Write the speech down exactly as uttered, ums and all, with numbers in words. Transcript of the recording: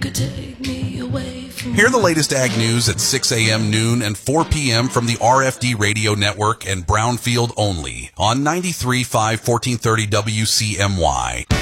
Hear the latest ag news at six a.m., noon, and four p.m. from the R F D Radio Network and Brownfield only on ninety-three point five, fourteen thirty W C M Y.